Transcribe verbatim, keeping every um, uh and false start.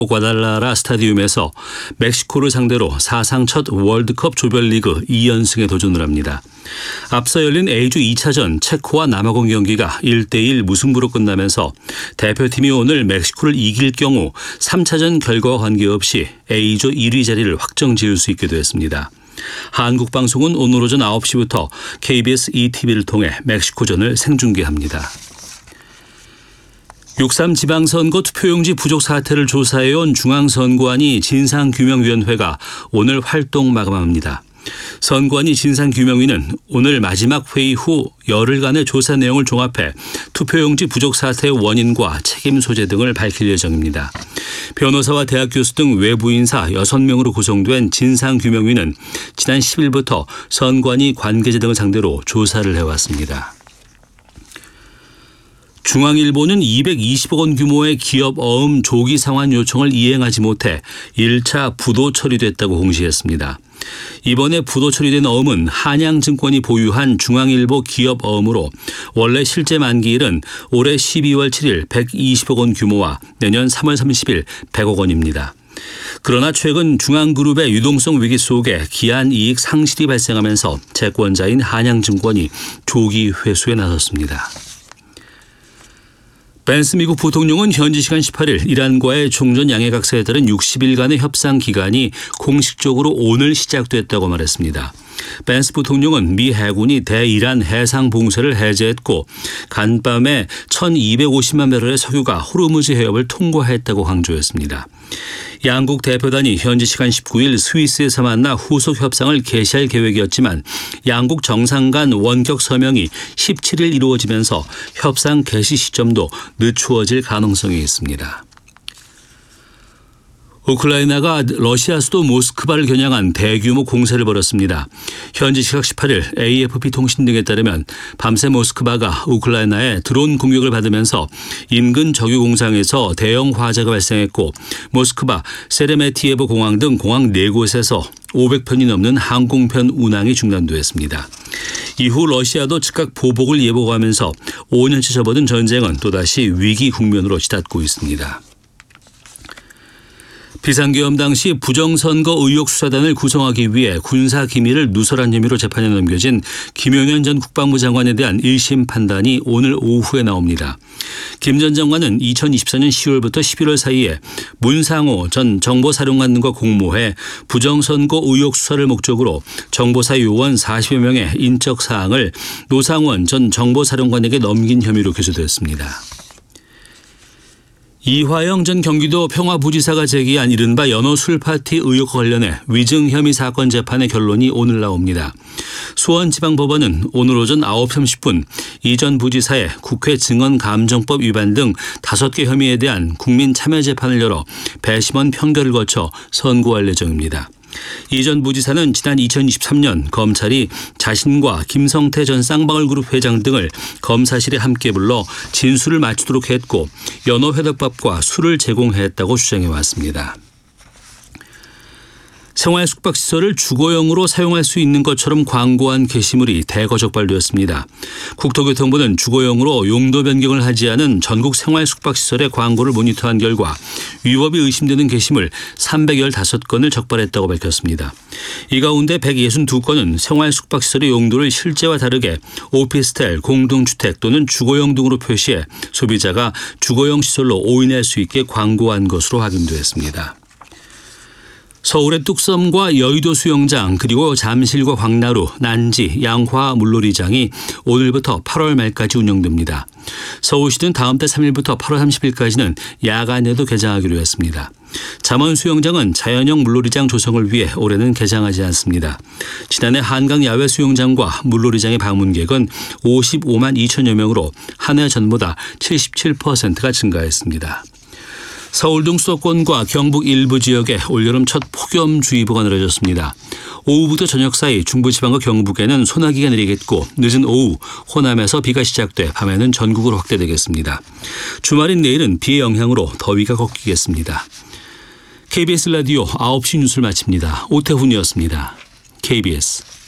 과달라라 스타디움에서 멕시코를 상대로 사상 첫 월드컵 조별리그 이 연승에 도전을 합니다. 앞서 열린 A조 이 차전 체코와 남아공 경기가 일 대 일 무승부로 끝나면서 대표팀이 오늘 멕시코를 이길 경우 삼 차전 결과와 관계없이 A조 일 위 자리를 확정 지을 수 있게 됐습니다. 한국 방송은 오늘 오전 아홉 시부터 케이비에스 이티비를 통해 멕시코전을 생중계합니다. 육삼 지방선거 투표용지 부족 사태를 조사해온 중앙선관위 진상규명위원회가 오늘 활동 마감합니다. 선관위 진상규명위는 오늘 마지막 회의 후 열흘간의 조사 내용을 종합해 투표용지 부족 사태의 원인과 책임 소재 등을 밝힐 예정입니다. 변호사와 대학 교수 등 외부 인사 여섯 명으로 구성된 진상규명위는 지난 십 일부터 선관위 관계자 등을 상대로 조사를 해왔습니다. 중앙일보는 이백이십억 원 규모의 기업 어음 조기 상환 요청을 이행하지 못해 일 차 부도 처리됐다고 공시했습니다. 이번에 부도 처리된 어음은 한양증권이 보유한 중앙일보 기업 어음으로 원래 실제 만기일은 올해 십이월 칠일 백이십억 원 규모와 내년 삼월 삼십일 백억 원입니다. 그러나 최근 중앙그룹의 유동성 위기 속에 기한 이익 상실이 발생하면서 채권자인 한양증권이 조기 회수에 나섰습니다. 벤스 미국 부통령은 현지 시간 십팔 일 이란과의 종전 양해각서에 따른 육십 일간의 협상 기간이 공식적으로 오늘 시작됐다고 말했습니다. 벤스 부통령은 미 해군이 대이란 해상 봉쇄를 해제했고 간밤에 천이백오십만 배럴의 석유가 호르무즈 해협을 통과했다고 강조했습니다. 양국 대표단이 현지 시간 십구 일 스위스에서 만나 후속 협상을 개시할 계획이었지만 양국 정상 간 원격 서명이 십칠 일 이루어지면서 협상 개시 시점도 늦추어질 가능성이 있습니다. 우크라이나가 러시아 수도 모스크바를 겨냥한 대규모 공세를 벌였습니다. 현지 시각 십팔 일 에이에프피 통신 등에 따르면 밤새 모스크바가 우크라이나의 드론 공격을 받으면서 인근 정유 공장에서 대형 화재가 발생했고 모스크바, 세레메티예보 공항 등 공항 네 곳에서 오백 편이 넘는 항공편 운항이 중단됐습니다. 이후 러시아도 즉각 보복을 예고하면서 오 년째 접어든 전쟁은 또다시 위기 국면으로 치닫고 있습니다. 비상계엄 당시 부정선거 의혹 수사단을 구성하기 위해 군사기밀을 누설한 혐의로 재판에 넘겨진 김용현 전 국방부 장관에 대한 일 심 판단이 오늘 오후에 나옵니다. 김 전 장관은 이천이십사 년 시월부터 십일월 사이에 문상호 전 정보사령관 등과 공모해 부정선거 의혹 수사를 목적으로 정보사 요원 사십여 명의 인적 사항을 노상원 전 정보사령관에게 넘긴 혐의로 기소됐습니다. 이화영 전 경기도 평화부지사가 제기한 이른바 연어 술파티 의혹과 관련해 위증 혐의 사건 재판의 결론이 오늘 나옵니다. 수원지방법원은 오늘 오전 아홉 시 삼십 분 이 전 부지사의 국회 증언감정법 위반 등 다섯 개 혐의에 대한 국민 참여 재판을 열어 배심원 판결을 거쳐 선고할 예정입니다. 이 전 부지사는 지난 이천이십삼 년 검찰이 자신과 김성태 전 쌍방울그룹 회장 등을 검사실에 함께 불러 진술을 맞추도록 했고 연어회덮밥과 술을 제공했다고 주장해왔습니다. 생활 숙박시설을 주거용으로 사용할 수 있는 것처럼 광고한 게시물이 대거 적발되었습니다. 국토교통부는 주거용으로 용도 변경을 하지 않은 전국 생활 숙박시설의 광고를 모니터한 결과 위법이 의심되는 게시물 삼백십오 건을 적발했다고 밝혔습니다. 이 가운데 백육십이 건은 생활 숙박시설의 용도를 실제와 다르게 오피스텔, 공동주택 또는 주거용 등으로 표시해 소비자가 주거용 시설로 오인할 수 있게 광고한 것으로 확인됐습니다. 서울의 뚝섬과 여의도 수영장 그리고 잠실과 광나루, 난지, 양화 물놀이장이 오늘부터 팔월 말까지 운영됩니다. 서울시는 다음 달 삼 일부터 팔월 삼십 일까지는 야간에도 개장하기로 했습니다. 잠원 수영장은 자연형 물놀이장 조성을 위해 올해는 개장하지 않습니다. 지난해 한강 야외 수영장과 물놀이장의 방문객은 오십오만 이천여 명으로 한 해 전보다 칠십칠 퍼센트가 증가했습니다. 서울 등 수도권과 경북 일부 지역에 올여름 첫 폭염주의보가 내려졌습니다. 오후부터 저녁 사이 중부지방과 경북에는 소나기가 내리겠고 늦은 오후 호남에서 비가 시작돼 밤에는 전국으로 확대되겠습니다. 주말인 내일은 비의 영향으로 더위가 꺾이겠습니다. 케이비에스 라디오 아홉 시 뉴스를 마칩니다. 오태훈이었습니다. 케이비에스